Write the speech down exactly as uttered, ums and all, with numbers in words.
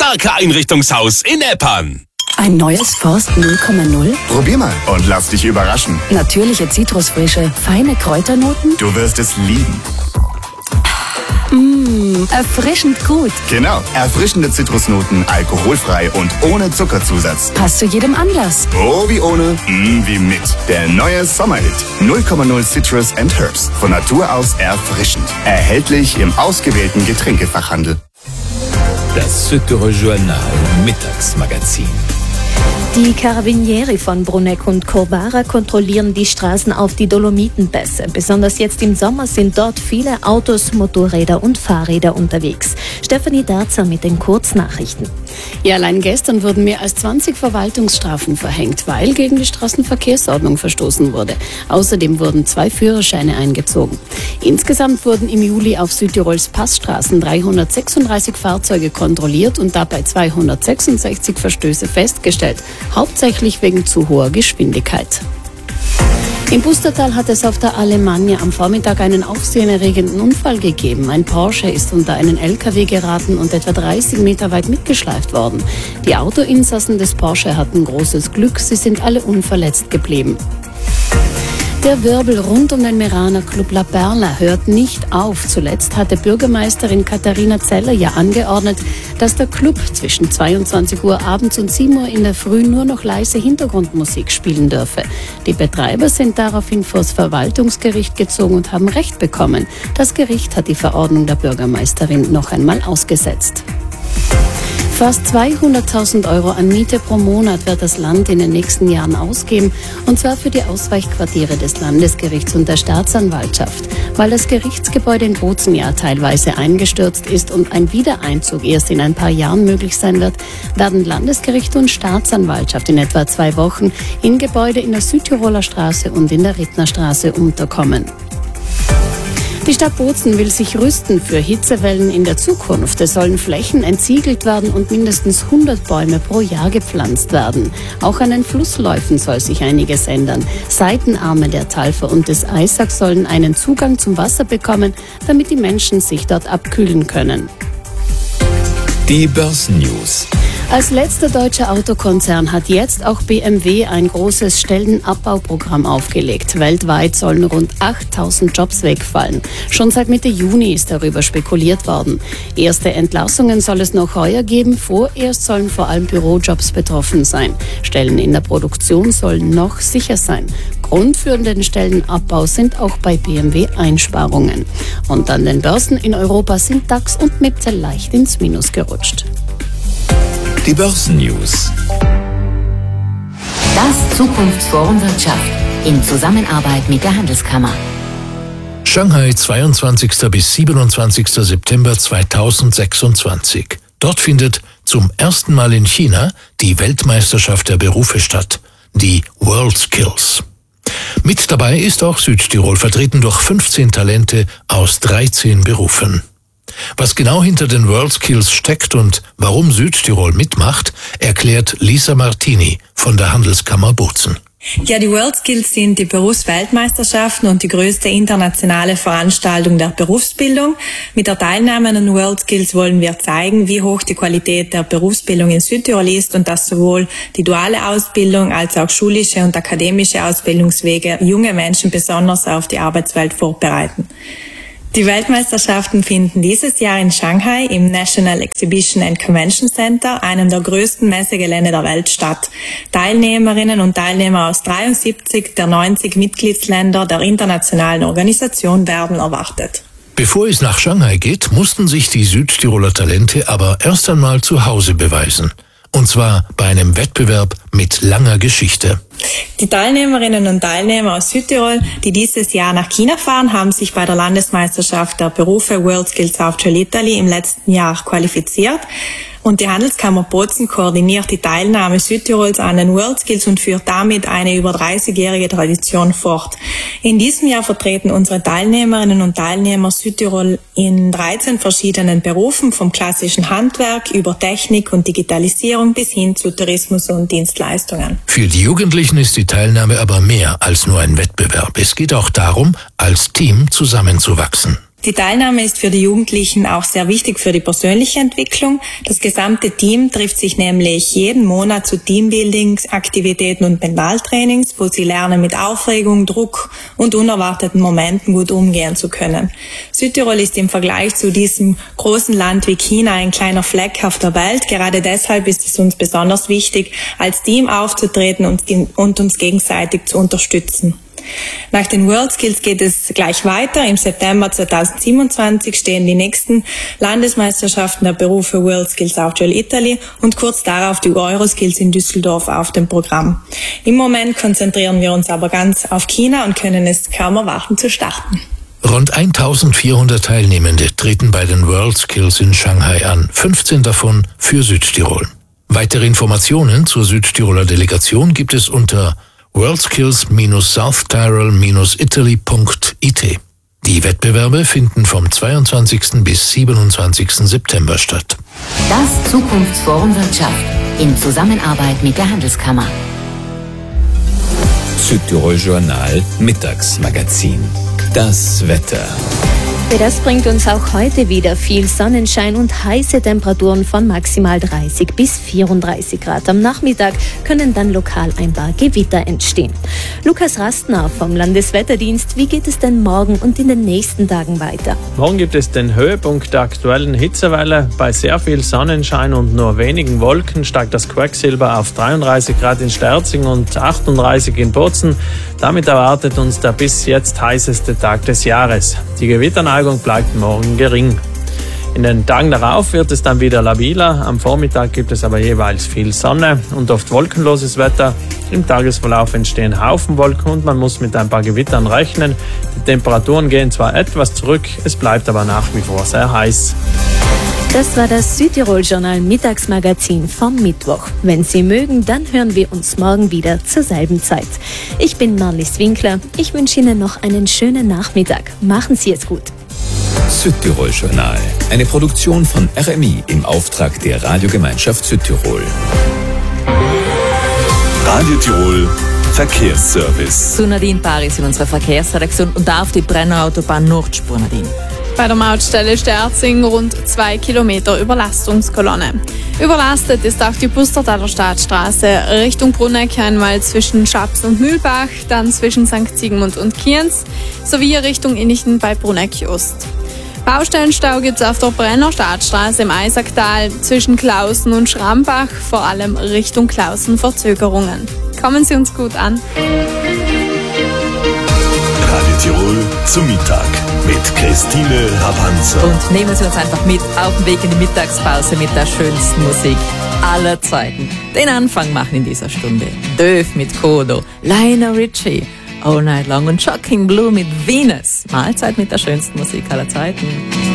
Marke-Einrichtungshaus in Eppern. Ein neues Forst null Komma null? Probier mal und lass dich überraschen. Natürliche Zitrusfrische, feine Kräuternoten? Du wirst es lieben. Mmh, erfrischend gut. Genau, erfrischende Zitrusnoten, alkoholfrei und ohne Zuckerzusatz. Passt zu jedem Anlass. Oh wie ohne, mm wie mit. Der neue Sommerhit. null Komma null Citrus and Herbs. Von Natur aus erfrischend. Erhältlich im ausgewählten Getränkefachhandel. Das Südtirol Journal Mittagsmagazin. Die Carabinieri von Bruneck und Corvara kontrollieren die Straßen auf die Dolomitenpässe. Besonders jetzt im Sommer sind dort viele Autos, Motorräder und Fahrräder unterwegs. Stefanie Darzer mit den Kurznachrichten. Ja, allein gestern wurden mehr als zwanzig Verwaltungsstrafen verhängt, weil gegen die Straßenverkehrsordnung verstoßen wurde. Außerdem wurden zwei Führerscheine eingezogen. Insgesamt wurden im Juli auf Südtirols Passstraßen dreihundertsechsunddreißig Fahrzeuge kontrolliert und dabei zweihundertsechsundsechzig Verstöße festgestellt. Hauptsächlich wegen zu hoher Geschwindigkeit. Im Pustertal hat es auf der Alemannia am Vormittag einen aufsehenerregenden Unfall gegeben. Ein Porsche ist unter einen L K W geraten und etwa dreißig Meter weit mitgeschleift worden. Die Autoinsassen des Porsche hatten großes Glück, sie sind alle unverletzt geblieben. Der Wirbel rund um den Meraner Club La Perla hört nicht auf. Zuletzt hatte Bürgermeisterin Katharina Zeller ja angeordnet, dass der Club zwischen zweiundzwanzig Uhr abends und sieben Uhr in der Früh nur noch leise Hintergrundmusik spielen dürfe. Die Betreiber sind daraufhin vors Verwaltungsgericht gezogen und haben Recht bekommen. Das Gericht hat die Verordnung der Bürgermeisterin noch einmal ausgesetzt. Fast zweihunderttausend Euro an Miete pro Monat wird das Land in den nächsten Jahren ausgeben, und zwar für die Ausweichquartiere des Landesgerichts und der Staatsanwaltschaft. Weil das Gerichtsgebäude in Bozen ja teilweise eingestürzt ist und ein Wiedereinzug erst in ein paar Jahren möglich sein wird, werden Landesgericht und Staatsanwaltschaft in etwa zwei Wochen in Gebäude in der Südtiroler Straße und in der Rittnerstraße unterkommen. Die Stadt Bozen will sich rüsten für Hitzewellen in der Zukunft. Es sollen Flächen entsiegelt werden und mindestens hundert Bäume pro Jahr gepflanzt werden. Auch an den Flussläufen soll sich einiges ändern. Seitenarme der Talfer und des Eisack sollen einen Zugang zum Wasser bekommen, damit die Menschen sich dort abkühlen können. Die Börsennews. Als letzter deutscher Autokonzern hat jetzt auch B M W ein großes Stellenabbauprogramm aufgelegt. Weltweit sollen rund achttausend Jobs wegfallen. Schon seit Mitte Juni ist darüber spekuliert worden. Erste Entlassungen soll es noch heuer geben. Vorerst sollen vor allem Bürojobs betroffen sein. Stellen in der Produktion sollen noch sicher sein. Grund für den Stellenabbau sind auch bei B M W Einsparungen. Und an den Börsen in Europa sind DAX und M I B leicht ins Minus gerutscht. Die Börsennews. Das Zukunftsforum Wirtschaft in Zusammenarbeit mit der Handelskammer. Shanghai, zweiundzwanzigster bis siebenundzwanzigster September zweitausendsechsundzwanzig. Dort findet zum ersten Mal in China die Weltmeisterschaft der Berufe statt, die WorldSkills. Mit dabei ist auch Südtirol, vertreten durch fünfzehn Talente aus dreizehn Berufen. Was genau hinter den WorldSkills steckt und warum Südtirol mitmacht, erklärt Lisa Martini von der Handelskammer Bozen. Ja, die WorldSkills sind die Berufsweltmeisterschaften und die größte internationale Veranstaltung der Berufsbildung. Mit der Teilnahme an den WorldSkills wollen wir zeigen, wie hoch die Qualität der Berufsbildung in Südtirol ist und dass sowohl die duale Ausbildung als auch schulische und akademische Ausbildungswege junge Menschen besonders auf die Arbeitswelt vorbereiten. Die Weltmeisterschaften finden dieses Jahr in Shanghai im National Exhibition and Convention Center, einem der größten Messegelände der Welt, statt. Teilnehmerinnen und Teilnehmer aus dreiundsiebzig der neunzig Mitgliedsländer der internationalen Organisation werden erwartet. Bevor es nach Shanghai geht, mussten sich die Südtiroler Talente aber erst einmal zu Hause beweisen. Und zwar bei einem Wettbewerb mit langer Geschichte. Die Teilnehmerinnen und Teilnehmer aus Südtirol, die dieses Jahr nach China fahren, haben sich bei der Landesmeisterschaft der Berufe WorldSkills South Italy im letzten Jahr qualifiziert. Und die Handelskammer Bozen koordiniert die Teilnahme Südtirols an den WorldSkills und führt damit eine über dreißigjährige Tradition fort. In diesem Jahr vertreten unsere Teilnehmerinnen und Teilnehmer Südtirol in dreizehn verschiedenen Berufen, vom klassischen Handwerk über Technik und Digitalisierung bis hin zu Tourismus und Dienstleistungen. Für die Jugendlichen ist die Teilnahme aber mehr als nur ein Wettbewerb. Es geht auch darum, als Team zusammenzuwachsen. Die Teilnahme ist für die Jugendlichen auch sehr wichtig für die persönliche Entwicklung. Das gesamte Team trifft sich nämlich jeden Monat zu Teambuilding-Aktivitäten und Mentaltrainings, wo sie lernen, mit Aufregung, Druck und unerwarteten Momenten gut umgehen zu können. Südtirol ist im Vergleich zu diesem großen Land wie China ein kleiner Fleck auf der Welt. Gerade deshalb ist es uns besonders wichtig, als Team aufzutreten und, und uns gegenseitig zu unterstützen. Nach den WorldSkills geht es gleich weiter. Im September zweitausendsiebenundzwanzig stehen die nächsten Landesmeisterschaften der Berufe WorldSkills Virtual Italy und kurz darauf die Euroskills in Düsseldorf auf dem Programm. Im Moment konzentrieren wir uns aber ganz auf China und können es kaum erwarten zu starten. Rund eintausendvierhundert Teilnehmende treten bei den WorldSkills in Shanghai an, fünfzehn davon für Südtirol. Weitere Informationen zur Südtiroler Delegation gibt es unter worldskills Bindestrich south tyrol Bindestrich italy Punkt I T. Die Wettbewerbe finden vom zweiundzwanzigsten bis siebenundzwanzigsten September statt. Das Zukunftsforum Wirtschaft in Zusammenarbeit mit der Handelskammer. Südtirol Journal Mittagsmagazin. Das Wetter. Das bringt uns auch heute wieder viel Sonnenschein und heiße Temperaturen von maximal dreißig bis vierunddreißig Grad. Am Nachmittag können dann lokal ein paar Gewitter entstehen. Lukas Rastner vom Landeswetterdienst, wie geht es denn morgen und in den nächsten Tagen weiter? Morgen gibt es den Höhepunkt der aktuellen Hitzewelle. Bei sehr viel Sonnenschein und nur wenigen Wolken steigt das Quecksilber auf dreiunddreißig Grad in Sterzing und achtunddreißig in Bozen. Damit erwartet uns der bis jetzt heißeste Tag des Jahres. Die Gewitterneigung bleibt morgen gering. In den Tagen darauf wird es dann wieder labiler. Am Vormittag gibt es aber jeweils viel Sonne und oft wolkenloses Wetter. Im Tagesverlauf entstehen Haufenwolken und man muss mit ein paar Gewittern rechnen. Die Temperaturen gehen zwar etwas zurück, es bleibt aber nach wie vor sehr heiß. Das war das Südtirol-Journal Mittagsmagazin vom Mittwoch. Wenn Sie mögen, dann hören wir uns morgen wieder zur selben Zeit. Ich bin Marlies Winkler. Ich wünsche Ihnen noch einen schönen Nachmittag. Machen Sie es gut. Südtirol Journal. Eine Produktion von R M I im Auftrag der Radiogemeinschaft Südtirol. Radio Tirol Verkehrsservice. Zu Nadine Paris in unserer Verkehrsredaktion und da auf die Brenner Autobahn Nordspur, Nadine. Bei der Mautstelle Sterzing rund zwei Kilometer Überlastungskolonne. Überlastet ist auch die Pustertaler Staatsstraße Richtung Bruneck, einmal zwischen Schaps und Mühlbach, dann zwischen Sankt Sigmund und Kienz, sowie Richtung Innichten bei Bruneck-Ost. Baustellenstau gibt es auf der Brenner Staatsstraße im Eisacktal zwischen Klausen und Schrambach, vor allem Richtung Klausen Verzögerungen. Kommen Sie uns gut an. Radio Tirol zum Mittag mit Christine Rapanzer. Und nehmen Sie uns einfach mit auf den Weg in die Mittagspause mit der schönsten Musik aller Zeiten. Den Anfang machen in dieser Stunde Döv mit Kodo, Lionel Richie, All Night Long und Shocking Blue mit Venus. Mahlzeit mit der schönsten Musik aller Zeiten.